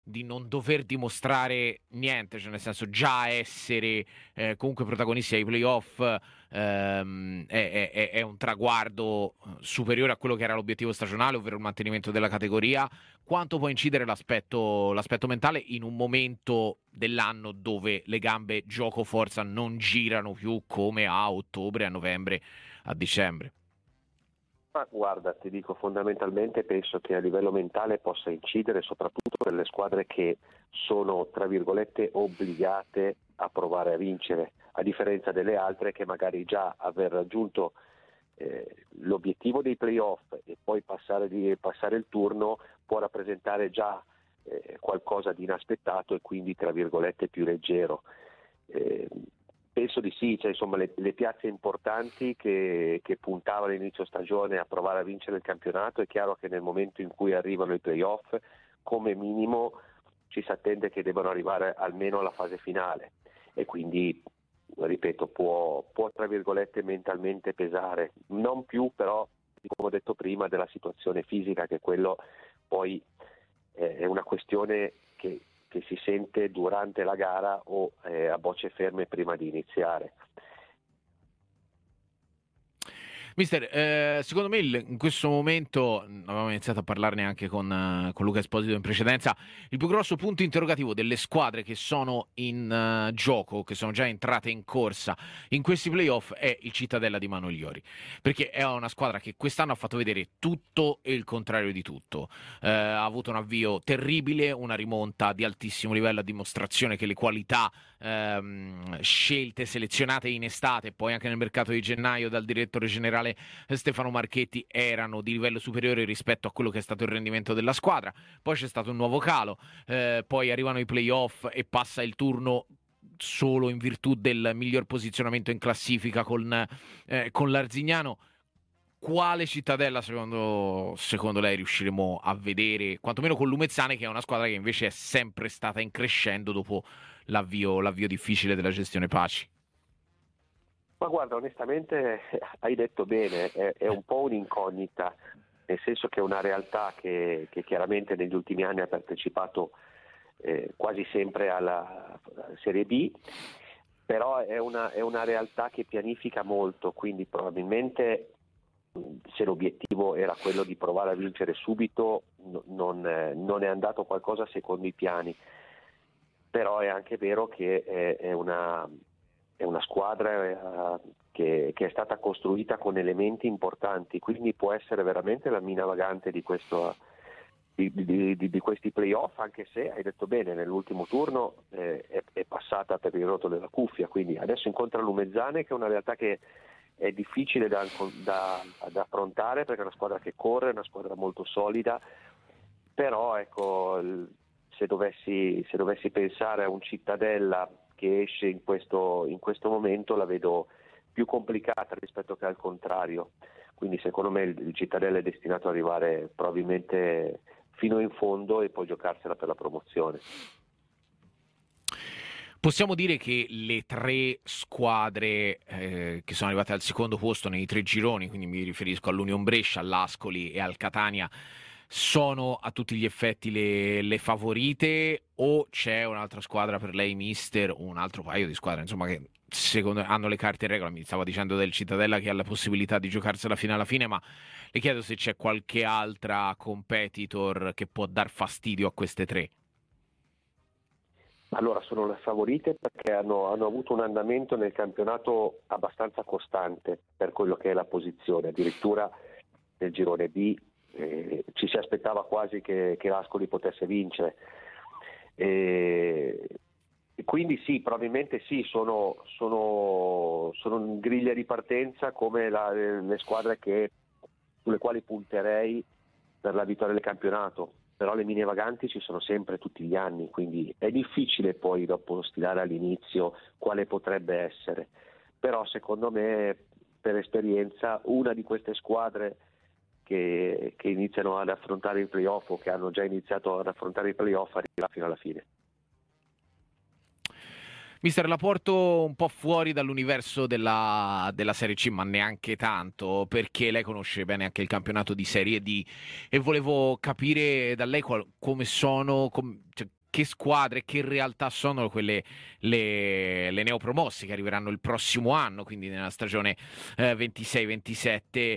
di non dover dimostrare niente, cioè nel senso già essere comunque protagonisti ai playoff è un traguardo superiore a quello che era l'obiettivo stagionale, ovvero il mantenimento della categoria. Quanto può incidere l'aspetto mentale in un momento dell'anno dove le gambe gioco-forza non girano più come a ottobre, a novembre, a dicembre? Ma guarda, ti dico, fondamentalmente penso che a livello mentale possa incidere soprattutto per le squadre che sono, tra virgolette, obbligate a provare a vincere, a differenza delle altre che magari già aver raggiunto l'obiettivo dei playoff e poi passare il turno può rappresentare già qualcosa di inaspettato e quindi, tra virgolette, più leggero. Eh, Penso di sì, cioè, insomma, le piazze importanti che puntavano all'inizio stagione a provare a vincere il campionato, è chiaro che nel momento in cui arrivano i playoff, come minimo ci si attende che debbano arrivare almeno alla fase finale e quindi, ripeto, può tra virgolette mentalmente pesare, non più però, come ho detto prima, della situazione fisica, che quello poi è una questione che si sente durante la gara o a bocce ferme prima di iniziare. Mister, secondo me in questo momento, avevamo iniziato a parlarne anche con Luca Esposito in precedenza, il più grosso punto interrogativo delle squadre che sono in gioco, che sono già entrate in corsa in questi playoff è il Cittadella di Manuel Iori, perché è una squadra che quest'anno ha fatto vedere tutto e il contrario di tutto. Ha avuto un avvio terribile, una rimonta di altissimo livello a dimostrazione che le qualità scelte, selezionate in estate e poi anche nel mercato di gennaio dal direttore generale Stefano Marchetti erano di livello superiore rispetto a quello che è stato il rendimento della squadra. Poi c'è stato un nuovo calo, poi arrivano i playoff e passa il turno solo in virtù del miglior posizionamento in classifica con l'Arzignano. Quale Cittadella secondo lei riusciremo a vedere, quantomeno con Lumezzane, che è una squadra che invece è sempre stata in crescendo dopo l'avvio difficile della gestione Paci? Ma guarda, onestamente hai detto bene, è un po' un'incognita, nel senso che è una realtà che chiaramente negli ultimi anni ha partecipato quasi sempre alla Serie B, però è una realtà che pianifica molto, quindi probabilmente se l'obiettivo era quello di provare a vincere subito, non è andato qualcosa secondo i piani, però è anche vero che è una squadra che è stata costruita con elementi importanti, quindi può essere veramente la mina vagante di questi playoff, anche se hai detto bene, nell'ultimo turno è passata per il rotto della cuffia, quindi adesso incontra Lumezzane, che è una realtà che è difficile da affrontare perché è una squadra che corre, è una squadra molto solida, però ecco, se dovessi pensare a un Cittadella che esce in questo momento, la vedo più complicata rispetto che al contrario, quindi secondo me il Cittadella è destinato ad arrivare probabilmente fino in fondo e poi giocarsela per la promozione. Possiamo dire che le tre squadre che sono arrivate al secondo posto nei tre gironi, quindi mi riferisco all'Union Brescia, all'Ascoli e al Catania, sono a tutti gli effetti le favorite o c'è un'altra squadra per lei, mister, o un altro paio di squadre, insomma, che secondo hanno le carte in regola? Mi stava dicendo del Cittadella che ha la possibilità di giocarsela fino alla fine, ma le chiedo se c'è qualche altra competitor che può dar fastidio a queste tre. Allora, sono le favorite perché hanno avuto un andamento nel campionato abbastanza costante per quello che è la posizione, addirittura nel girone B ci si aspettava quasi che l'Ascoli potesse vincere. E quindi sì, probabilmente sì, sono in griglia di partenza come le squadre sulle quali punterei per la vittoria del campionato, però le mine vaganti ci sono sempre tutti gli anni, quindi è difficile poi dopo stilare all'inizio quale potrebbe essere, però secondo me per esperienza una di queste squadre che iniziano ad affrontare i playoff o che hanno già iniziato ad affrontare i playoff arriverà fino alla fine. Mister, la porto un po' fuori dall'universo della Serie C, ma neanche tanto, perché lei conosce bene anche il campionato di Serie D e volevo capire da lei come sono, cioè, che squadre, che realtà sono quelle le neopromosse che arriveranno il prossimo anno, quindi nella stagione 26-27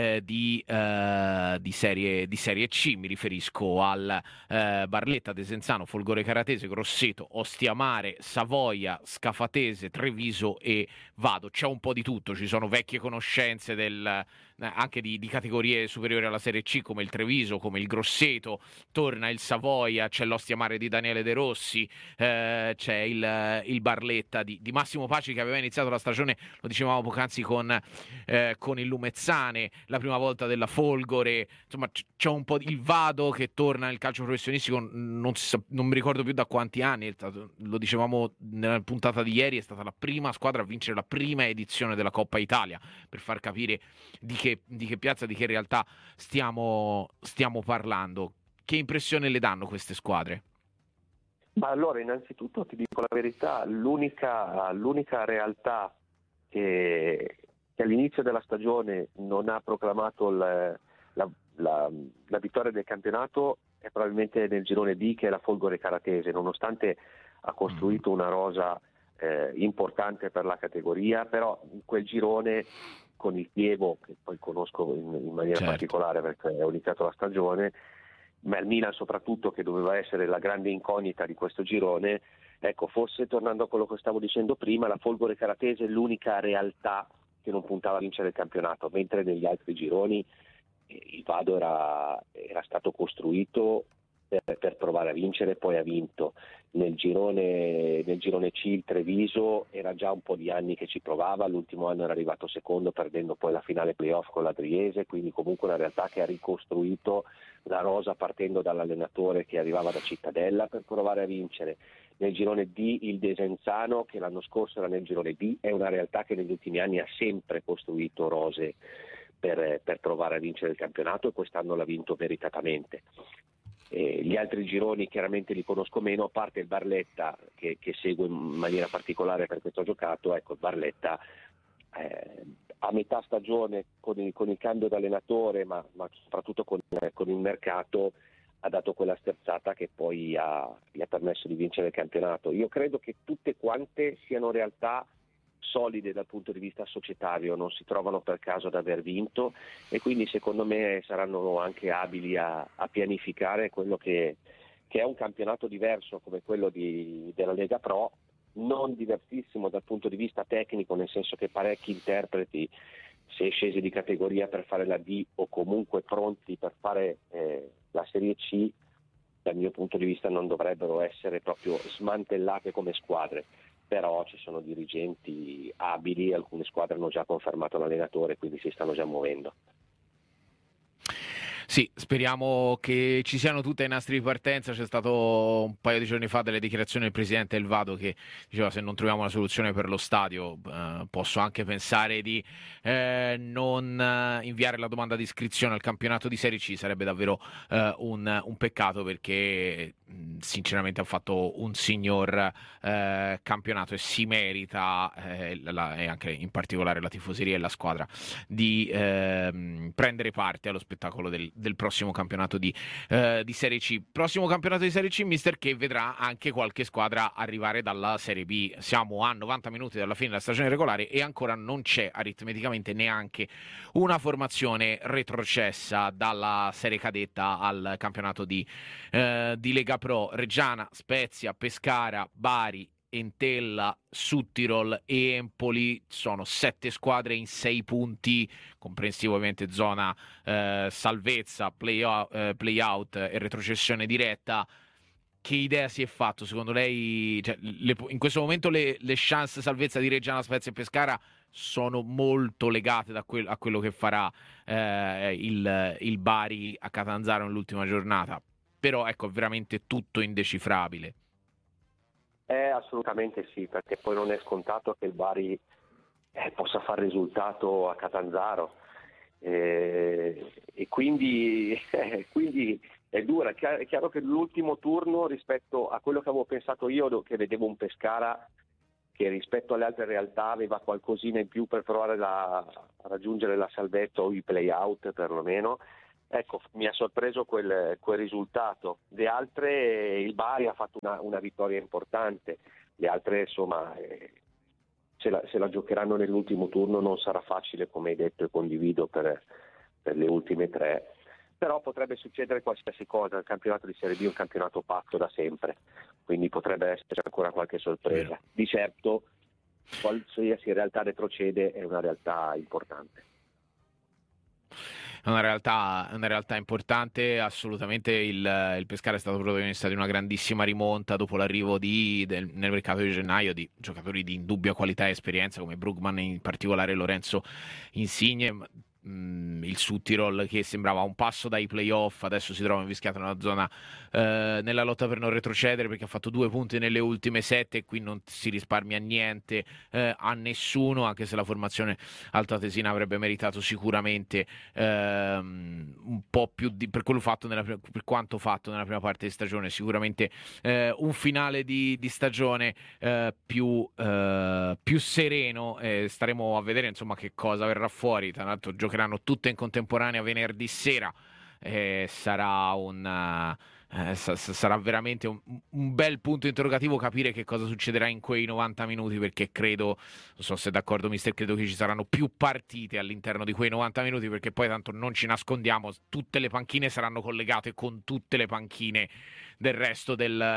di serie C. Mi riferisco al Barletta, Desenzano, Folgore Caratese, Grosseto, Ostia Mare, Savoia, Scafatese, Treviso e Vado. C'è un po' di tutto, ci sono vecchie conoscenze anche di categorie superiori alla Serie C, come il Treviso, come il Grosseto, torna il Savoia, c'è l'Ostia Mare di Daniele De Rossi, c'è il Barletta di Massimo Paci, che aveva iniziato la stagione, lo dicevamo poc'anzi, con il Lumezzane, la prima volta della Folgore. Insomma, c'è un po' il Vado che torna nel calcio professionistico, non mi ricordo più da quanti anni, lo dicevamo nella puntata di ieri, è stata la prima squadra a vincere la prima edizione della Coppa Italia, per far capire di che piazza, di che realtà stiamo parlando. Che impressione le danno queste squadre? Ma allora, innanzitutto ti dico la verità, l'unica realtà che all'inizio della stagione non ha proclamato la vittoria del campionato è probabilmente nel girone D, che è la Folgore Caratese, nonostante ha costruito una rosa importante per la categoria, però in quel girone, con il Chievo, che poi conosco in maniera particolare perché ho iniziato la stagione, ma il Milan soprattutto, che doveva essere la grande incognita di questo girone, ecco, forse tornando a quello che stavo dicendo prima, la Folgore Caratese è l'unica realtà che non puntava a vincere il campionato, mentre negli altri gironi il Vado era stato costruito per provare a vincere, poi ha vinto. Nel girone C il Treviso era già un po' di anni che ci provava, l'ultimo anno era arrivato secondo, perdendo poi la finale playoff con l'Adriese, quindi comunque una realtà che ha ricostruito la rosa partendo dall'allenatore che arrivava da Cittadella per provare a vincere. Nel girone D il Desenzano, che l'anno scorso era nel girone D, è una realtà che negli ultimi anni ha sempre costruito rose per provare a vincere il campionato, e quest'anno l'ha vinto meritatamente. Gli altri gironi chiaramente li conosco meno, a parte il Barletta che seguo in maniera particolare perché ci ho giocato. Ecco, il Barletta a metà stagione con il cambio d'allenatore, ma soprattutto con il mercato, ha dato quella sterzata che poi gli ha permesso di vincere il campionato. Io credo che tutte quante siano realtà solide dal punto di vista societario, non si trovano per caso ad aver vinto, e quindi secondo me saranno anche abili a pianificare quello che è un campionato diverso come quello della Lega Pro, non diversissimo dal punto di vista tecnico, nel senso che parecchi interpreti, se scesi di categoria per fare la D o comunque pronti per fare la Serie C, dal mio punto di vista non dovrebbero essere proprio smantellate come squadre. Però ci sono dirigenti abili, alcune squadre hanno già confermato l'allenatore, quindi si stanno già muovendo. Sì, speriamo che ci siano tutte i nastri di partenza. C'è stato un paio di giorni fa delle dichiarazioni del presidente del Vado che diceva: se non troviamo una soluzione per lo stadio, posso anche pensare di non inviare la domanda di iscrizione al campionato di Serie C. Sarebbe davvero un peccato, perché sinceramente ha fatto un signor campionato e si merita, e anche in particolare la tifoseria e la squadra, di prendere parte allo spettacolo del prossimo campionato di Serie C. Prossimo campionato di Serie C, mister, che vedrà anche qualche squadra arrivare dalla Serie B. Siamo a 90 minuti dalla fine della stagione regolare e ancora non c'è aritmeticamente neanche una formazione retrocessa dalla Serie Cadetta al campionato di Lega Pro. Reggiana, Spezia, Pescara, Bari, Entella, Südtirol e Empoli sono 7 squadre in 6 punti, comprensivo ovviamente zona salvezza, play-out e retrocessione diretta. Che idea si è fatto secondo lei? Cioè, in questo momento le chance salvezza di Reggiana, Spezia e Pescara sono molto legate a quello che farà il Bari a Catanzaro nell'ultima giornata, però ecco, è veramente tutto indecifrabile. Assolutamente sì, perché poi non è scontato che il Bari possa fare risultato a Catanzaro, e quindi è dura. È chiaro che l'ultimo turno, rispetto a quello che avevo pensato io, che vedevo un Pescara che rispetto alle altre realtà aveva qualcosina in più per provare a raggiungere la salvezza o i play-out perlomeno. Ecco, mi ha sorpreso quel risultato. Le altre, il Bari ha fatto una vittoria importante, le altre insomma se la giocheranno nell'ultimo turno, non sarà facile, come hai detto e condivido, per le ultime tre. Però potrebbe succedere qualsiasi cosa. Il campionato di Serie B è un campionato pazzo da sempre, quindi potrebbe esserci ancora qualche sorpresa. Di certo, qualsiasi realtà retrocede è una realtà importante. È una realtà importante, assolutamente. Il Pescara è stato protagonista di una grandissima rimonta dopo l'arrivo nel mercato di gennaio di giocatori di indubbia qualità e esperienza come Brugman, in particolare Lorenzo Insigne. Il Südtirol, che sembrava a un passo dai playoff, adesso si trova invischiato nella zona, nella lotta per non retrocedere, perché ha fatto 2 punti nelle ultime 7 e qui non si risparmia niente a nessuno, anche se la formazione altoatesina avrebbe meritato sicuramente un po' più per quello fatto per quanto fatto nella prima parte di stagione, sicuramente un finale di stagione più sereno. Staremo a vedere insomma che cosa verrà fuori. Tra l'altro giocheranno tutte in contemporanea venerdì sera. Sarà sarà veramente un bel punto interrogativo capire che cosa succederà in quei 90 minuti, perché credo, non so se è d'accordo mister, credo che ci saranno più partite all'interno di quei 90 minuti, perché poi tanto non ci nascondiamo, tutte le panchine saranno collegate con tutte le panchine del resto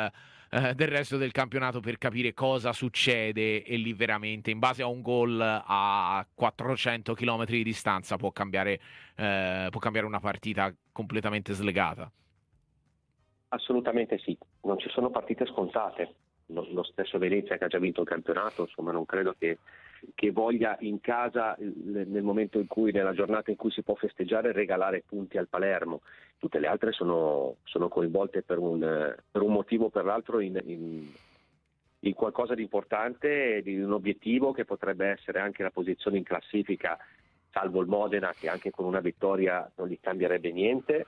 del campionato, per capire cosa succede, e lì veramente in base a un gol a 400 km di distanza può cambiare una partita completamente slegata. Assolutamente sì, non ci sono partite scontate. Lo stesso Venezia, che ha già vinto il campionato, insomma non credo che voglia in casa, nel momento in cui, nella giornata in cui si può festeggiare, regalare punti al Palermo. Tutte le altre sono coinvolte per un motivo o per l'altro in qualcosa di importante, di un obiettivo che potrebbe essere anche la posizione in classifica, salvo il Modena, che anche con una vittoria non gli cambierebbe niente.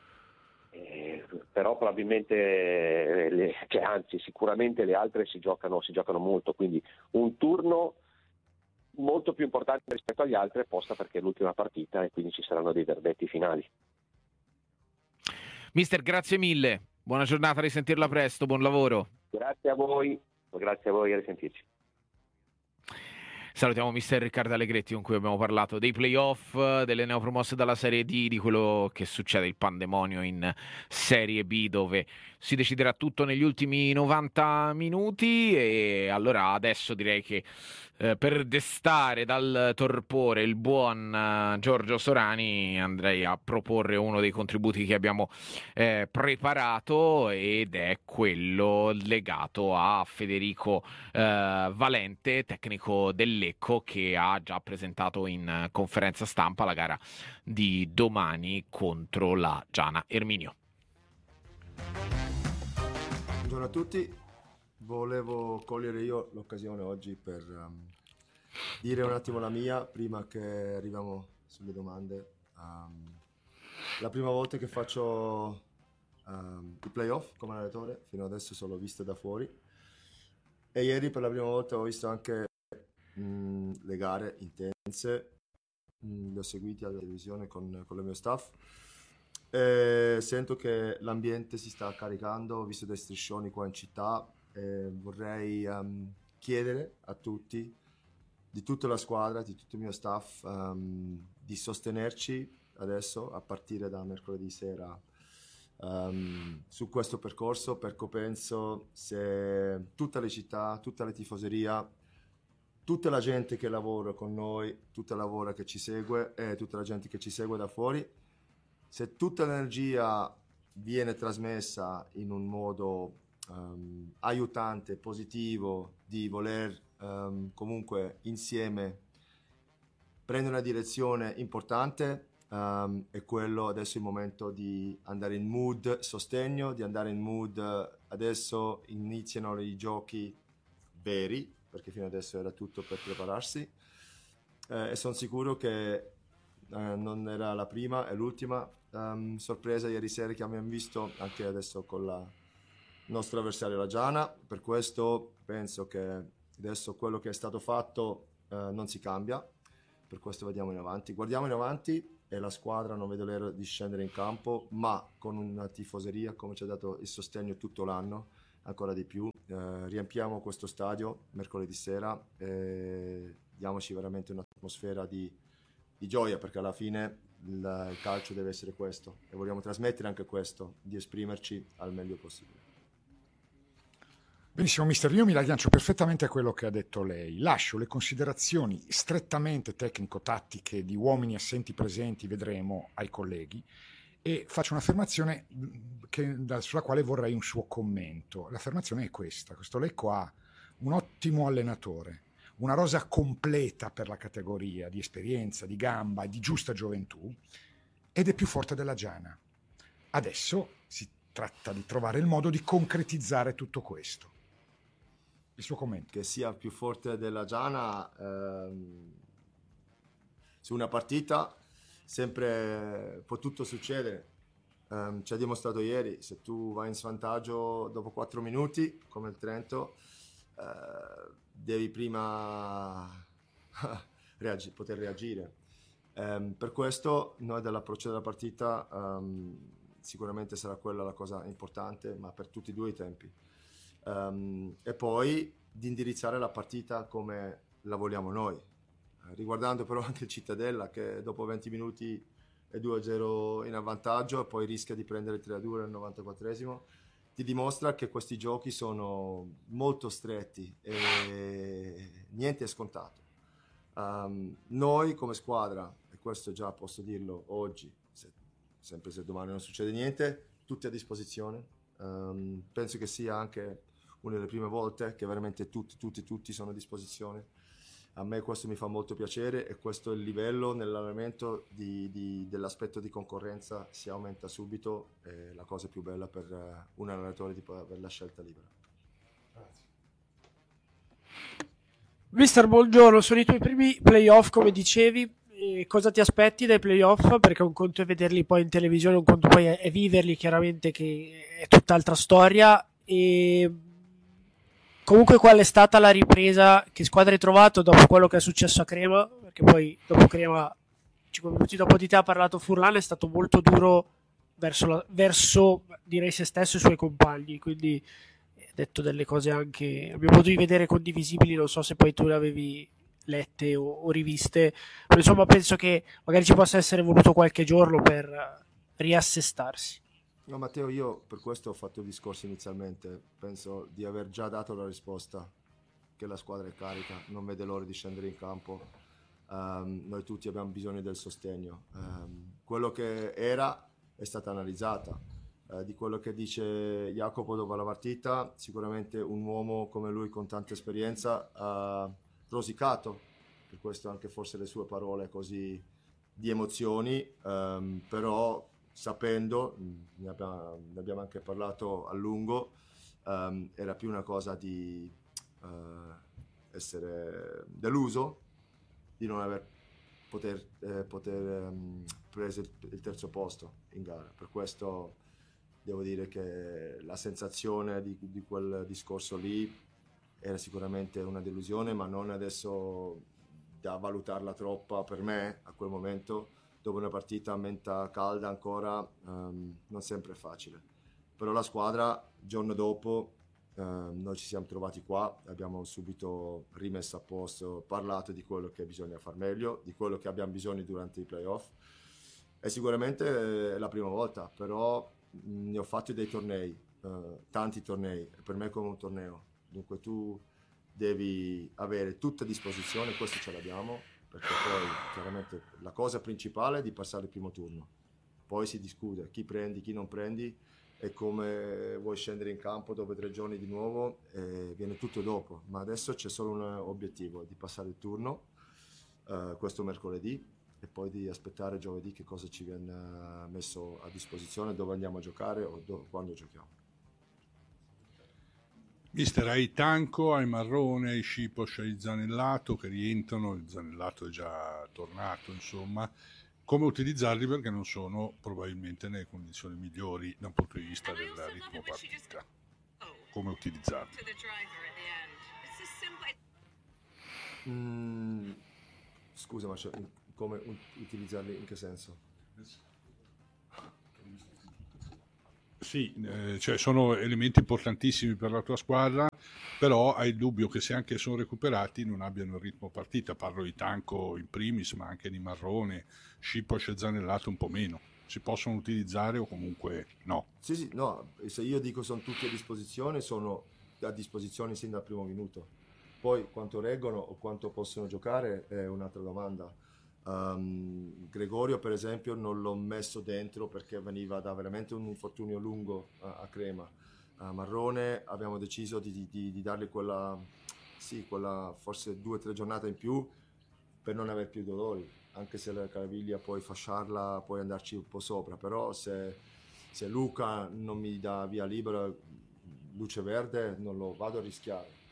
Però probabilmente, anzi sicuramente le altre si giocano molto, quindi un turno molto più importante rispetto agli altri apposta perché è l'ultima partita e quindi ci saranno dei verdetti finali. Mister, grazie mille, buona giornata, a risentirla presto, buon lavoro. Grazie a voi, a risentirci. Salutiamo mister Riccardo Allegretti, con cui abbiamo parlato dei playoff, delle neopromosse dalla Serie D, di quello che succede, il pandemonio in Serie B, dove si deciderà tutto negli ultimi 90 minuti. E allora adesso direi che per destare dal torpore il buon Giorgio Sorani andrei a proporre uno dei contributi che abbiamo preparato, ed è quello legato a Federico Valente, tecnico del Lecco, che ha già presentato in conferenza stampa la gara di domani contro la Giana Erminio. Buongiorno a tutti, volevo cogliere io l'occasione oggi per dire un attimo la mia prima che arriviamo sulle domande. La prima volta che faccio i playoff come allenatore, fino adesso solo visto da fuori, e ieri per la prima volta ho visto anche le gare intense, le ho seguite alla televisione con il mio staff. Sento che l'ambiente si sta caricando, ho visto dei striscioni qua in città, vorrei chiedere a tutti, di tutta la squadra, di tutto il mio staff, di sostenerci adesso a partire da mercoledì sera su questo percorso, perché penso se tutta le città, tutta la tifoseria, tutta la gente che lavora con noi, tutta la lavora che ci segue e tutta la gente che ci segue da fuori, se tutta l'energia viene trasmessa in un modo aiutante, positivo, di voler comunque insieme prendere una direzione importante, è quello adesso il momento di andare in mood sostegno, di andare in mood adesso iniziano i giochi veri, perché fino adesso era tutto per prepararsi, e sono sicuro che non era la prima e l'ultima sorpresa ieri sera che abbiamo visto anche adesso con la nostra avversaria la Giana. Per questo penso che Adesso quello che è stato fatto non si cambia, per questo vediamo in avanti. Guardiamo in avanti e la squadra non vedo l'ora di scendere in campo, ma con una tifoseria come ci ha dato il sostegno tutto l'anno, ancora di più. Riempiamo questo stadio mercoledì sera e diamoci veramente un'atmosfera di gioia, perché alla fine il calcio deve essere questo e vogliamo trasmettere anche questo, di esprimerci al meglio possibile. Benissimo, mister, io mi aggancio perfettamente a quello che ha detto lei. Lascio le considerazioni strettamente tecnico-tattiche di uomini assenti presenti, vedremo, ai colleghi, e faccio un'affermazione sulla quale vorrei un suo commento. L'affermazione è questa: questo Lecco ha un ottimo allenatore, una rosa completa per la categoria, di esperienza, di gamba e di giusta gioventù, ed è più forte della Giana. Adesso si tratta di trovare il modo di concretizzare tutto questo. Il suo commento. Che sia più forte della Giana su una partita sempre può tutto succedere. Ci ha dimostrato ieri, se tu vai in svantaggio dopo 4 minuti come il Trento, devi prima poter reagire. Per questo noi dall'approccio della partita sicuramente sarà quella la cosa importante, ma per tutti e due i tempi. E poi di indirizzare la partita come la vogliamo noi, riguardando però anche il Cittadella, che dopo 20 minuti è 2-0 in avvantaggio e poi rischia di prendere il 3-2 nel 94esimo, ti dimostra che questi giochi sono molto stretti e niente è scontato. Noi come squadra, e questo già posso dirlo oggi, sempre se domani non succede niente, tutti a disposizione. Penso che sia anche una delle prime volte che veramente tutti sono a disposizione. A me questo mi fa molto piacere e questo è il livello nell'allenamento dell'aspetto di concorrenza, si aumenta subito, e la cosa più bella per un allenatore di poter avere la scelta libera. Grazie. Mister, buongiorno, sono i tuoi primi playoff come dicevi, cosa ti aspetti dai playoff? Perché un conto è vederli poi in televisione, un conto poi è viverli, chiaramente, che è tutt'altra storia. E comunque qual è stata la ripresa, che squadra hai trovato dopo quello che è successo a Crema? Perché poi dopo Crema, 5 minuti dopo di te ha parlato Furlan, è stato molto duro verso direi se stesso e i suoi compagni, quindi ha detto delle cose anche, abbiamo potuto vedere, condivisibili, non so se poi tu le avevi lette o riviste, ma insomma penso che magari ci possa essere voluto qualche giorno per riassestarsi. No, Matteo, io per questo ho fatto il discorso inizialmente, penso di aver già dato la risposta, che la squadra è carica, non vede l'ora di scendere in campo, noi tutti abbiamo bisogno del sostegno, quello che era è stata analizzata, di quello che dice Jacopo dopo la partita, sicuramente un uomo come lui con tanta esperienza ha rosicato, per questo anche forse le sue parole così di emozioni, però sapendo, ne abbiamo anche parlato a lungo, era più una cosa di essere deluso di non aver preso il terzo posto in gara. Per questo devo dire che la sensazione di quel discorso lì era sicuramente una delusione, ma non adesso da valutarla troppa per me a quel momento. Dopo una partita a menta calda ancora non sempre è facile, però la squadra il giorno dopo noi ci siamo trovati qua, abbiamo subito rimesso a posto, parlato di quello che bisogna far meglio, di quello che abbiamo bisogno durante i playoff, e sicuramente è la prima volta, però ne ho fatti dei tornei, tanti tornei, per me è come un torneo, dunque tu devi avere tutta a disposizione, questo ce l'abbiamo, perché poi chiaramente la cosa principale è di passare il primo turno, poi si discute chi prendi, chi non prendi e come vuoi scendere in campo dopo 3 giorni di nuovo, viene tutto dopo, ma adesso c'è solo un obiettivo, di passare il turno questo mercoledì e poi di aspettare giovedì che cosa ci viene messo a disposizione, dove andiamo a giocare o quando giochiamo. Mister, hai Tanco, hai Marrone, hai Scipos, hai Zanellato che rientrano, il Zanellato è già tornato, insomma, come utilizzarli, perché non sono probabilmente nelle condizioni migliori da un punto di vista del ritmo partita. Come utilizzarli? Scusa, ma come utilizzarli in che senso? Sì, cioè sono elementi importantissimi per la tua squadra, però hai il dubbio che se anche sono recuperati non abbiano il ritmo partita. Parlo di Tanco in primis, ma anche di Marrone, Scipos e Zanellato un po' meno. Si possono utilizzare o comunque no? Sì, no, se io dico sono tutti a disposizione, sono a disposizione sin dal primo minuto. Poi quanto reggono o quanto possono giocare è un'altra domanda. Gregorio per esempio non l'ho messo dentro perché veniva da veramente un infortunio lungo a Crema. Marrone abbiamo deciso di dargli quella forse 2 o 3 giornate in più per non avere più dolori, anche se la caviglia puoi fasciarla, puoi andarci un po' sopra, però se Luca non mi dà via libera, luce verde, non lo vado a rischiare.